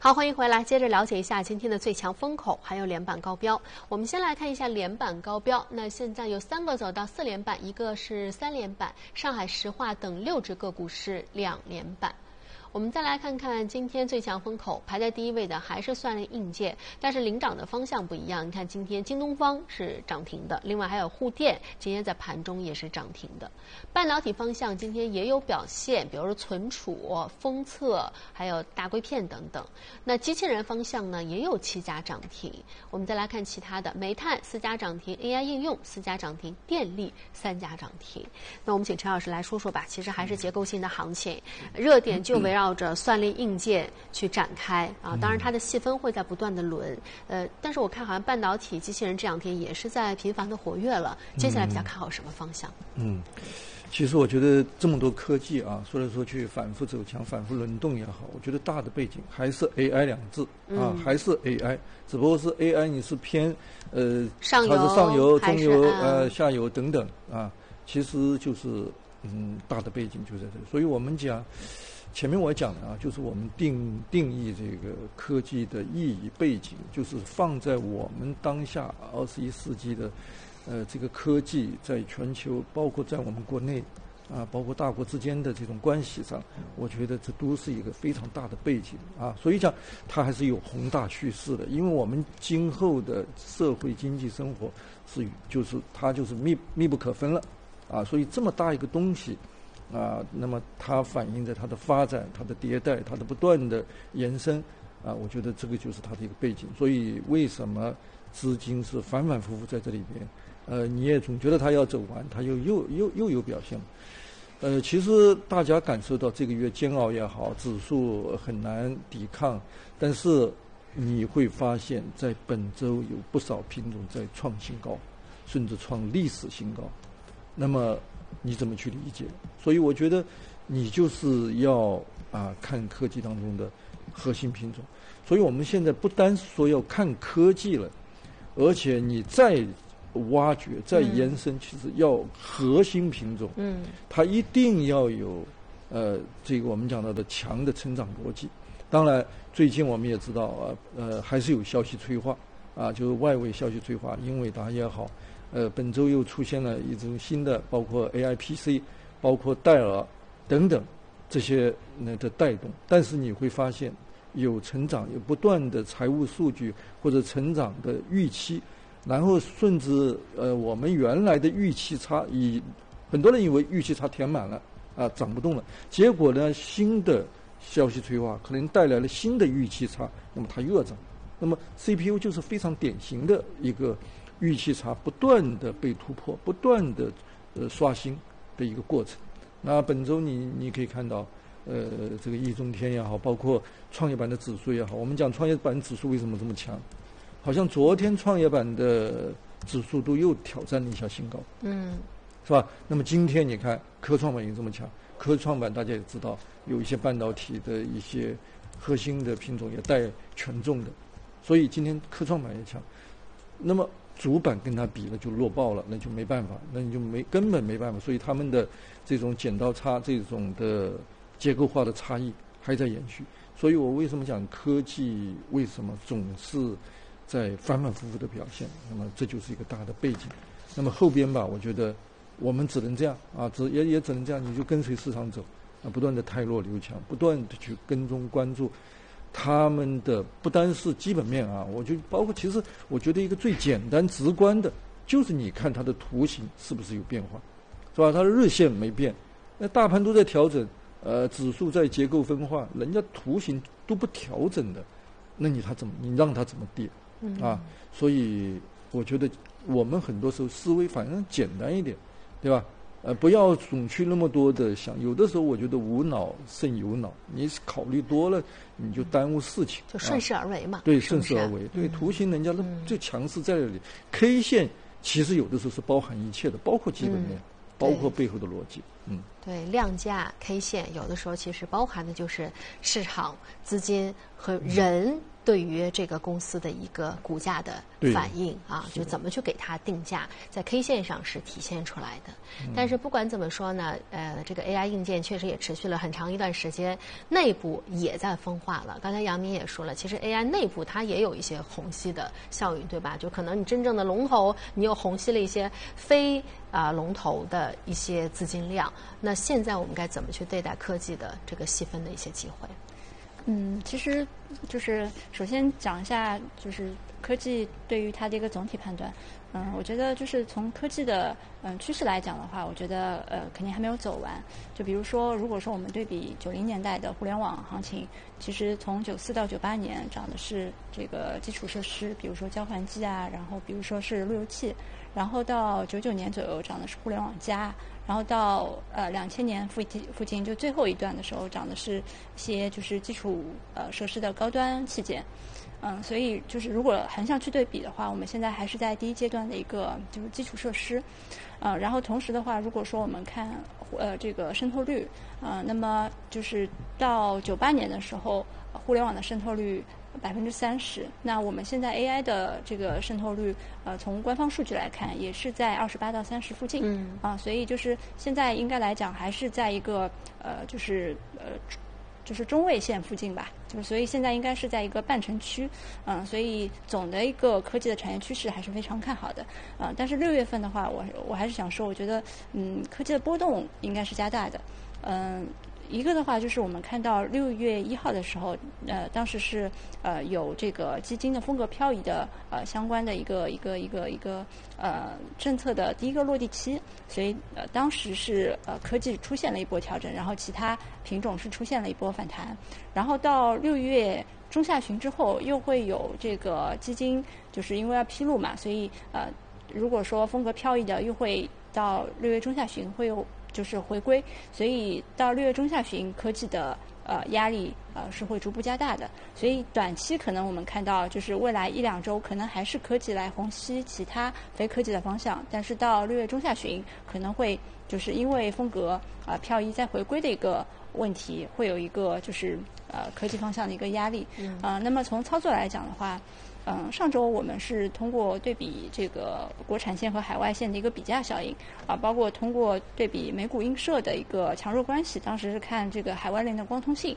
好，欢迎回来，接着了解一下今天的最强风口，还有连板高标。我们先来看一下连板高标，那现在有3个走到4连板，一个是3连板，上海石化等6只个股是2连板。我们再来看看今天最强风口，排在第1位的还是算力硬件，但是领涨的方向不一样。你看今天京东方是涨停的，另外还有沪电今天在盘中也是涨停的。半导体方向今天也有表现，比如说存储、封测，还有大硅片等等。那机器人方向呢，也有7家涨停。我们再来看其他的，煤炭4家涨停 ，AI 应用4家涨停，电力3家涨停。那我们请陈老师来说说吧，其实还是结构性的行情，热点就围绕着算力硬件去展开啊，当然它的细分会在不断的轮，但是我看好像半导体、机器人这2天也是在频繁的活跃了。接下来比较看好什么方向？ 其实我觉得这么多科技啊，说来说去反复走强、反复轮动也好，我觉得大的背景还是 AI 2字啊，还是 AI， 只不过是 AI 你是偏上游、 它是上游、中游、下游等等啊，其实就是大的背景就在这里。所以我们讲。前面我讲的啊，就是我们定义这个科技的意义背景，就是放在我们当下21世纪的，这个科技在全球，包括在我们国内，啊，包括大国之间的这种关系上，我觉得这都是一个非常大的背景啊。所以讲，它还是有宏大叙事的，因为我们今后的社会经济生活它就是密不可分了，啊，所以这么大一个东西。啊，那么它反映着它的发展、它的迭代、它的不断的延伸，啊，我觉得这个就是它的一个背景。所以为什么资金是反反复复在这里边？你也总觉得它要走完，它又有表现。其实大家感受到这个月煎熬也好，指数很难抵抗，但是你会发现在本周有不少品种在创新高，甚至创历史新高。那么你怎么去理解？所以我觉得你就是要看科技当中的核心品种。所以我们现在不单说要看科技了，而且你再挖掘、再延伸，其实要核心品种。它一定要有这个我们讲到的强的成长逻辑。当然，最近我们也知道还是有消息催化啊，就是外围消息催化，英伟达也好。本周又出现了一种新的，包括 AIPC， 包括戴尔等等这些的带动。但是你会发现，有成长，有不断的财务数据或者成长的预期，然后甚至我们原来的预期差，很多人以为预期差填满了啊，涨不动了。结果呢，新的消息催化可能带来了新的预期差，那么它又要涨。那么 CPU 就是非常典型的一个。预期差不断的被突破，不断的刷新的一个过程。那本周你可以看到，这个易中天也好，包括创业板的指数也好，我们讲创业板指数为什么这么强？好像昨天创业板的指数都又挑战了一下新高，是吧？那么今天你看科创板也这么强，科创板大家也知道有一些半导体的一些核心的品种也带权重的，所以今天科创板也强。那么主板跟它比了就弱爆了，那就没办法，那你就根本没办法。所以他们的这种剪刀差、这种的结构化的差异还在延续。所以我为什么讲科技为什么总是在反反复复的表现？那么这就是一个大的背景。那么后边吧，我觉得我们只能这样啊，也只能这样，你就跟随市场走啊，不断的汰弱留强，不断的去跟踪关注。他们的不单是基本面啊，我就包括其实我觉得一个最简单直观的，就是你看它的图形是不是有变化，是吧？它的日线没变，那大盘都在调整，指数在结构分化，人家图形都不调整的，那你让它怎么跌啊？所以我觉得我们很多时候思维反正简单一点，对吧？不要总去那么多的想，有的时候我觉得无脑胜有脑，你考虑多了，你就耽误事情。 就顺势而为嘛。 对，顺势而为。对，图形人家最强势在这里，K 线其实有的时候是包含一切的，包括基本面，包括背后的逻辑。 对，量价 K 线有的时候其实包含的就是市场、资金和人对于这个公司的一个股价的反应啊，就怎么去给它定价，在 K 线上是体现出来的。但是不管怎么说呢，这个 AI 硬件确实也持续了很长一段时间，内部也在分化了。刚才杨明也说了，其实 AI 内部它也有一些虹吸的效应，对吧？就可能你真正的龙头，你又虹吸了一些非龙头的一些资金量。那现在我们该怎么去对待科技的这个细分的一些机会？ 其实就是首先讲一下，就是科技对于它的一个总体判断。我觉得就是从科技的趋势来讲的话，我觉得肯定还没有走完。就比如说，如果说我们对比90年代的互联网行情，其实从94到98年涨的是这个基础设施，比如说交换机啊，然后比如说是路由器，然后到99年左右涨的是互联网加。然后到2000年附近就最后一段的时候，涨的是一些就是基础设施的高端器件。所以就是如果横向去对比的话，我们现在还是在第一阶段的一个就是基础设施。然后同时的话，如果说我们看这个渗透率，那么就是到98年的时候，互联网的渗透率30%，那我们现在 AI 的这个渗透率，从官方数据来看，也是在28到30附近。所以就是现在应该来讲，还是在一个就是中位线附近吧，就是所以现在应该是在一个半程区。所以总的一个科技的产业趋势还是非常看好的。但是6月份的话，我还是想说，我觉得科技的波动应该是加大的。一个的话就是我们看到6月1号的时候，当时是有这个基金的风格漂移的相关的一个政策的第一个落地期，所以当时是科技出现了一波调整，然后其他品种是出现了一波反弹，然后到6月中下旬之后又会有这个基金，就是因为要披露嘛，所以如果说风格漂移的又会到6月中下旬会有就是回归，所以到6月中下旬科技的压力是会逐步加大的。所以短期可能我们看到就是未来1-2周可能还是科技来虹吸其他非科技的方向，但是到6月中下旬可能会就是因为风格漂移再回归的一个问题，会有一个就是科技方向的一个压力。那么从操作来讲的话，上周我们是通过对比这个国产线和海外线的一个比价效应包括通过对比美股映射的一个强弱关系，当时是看这个海外链的光通信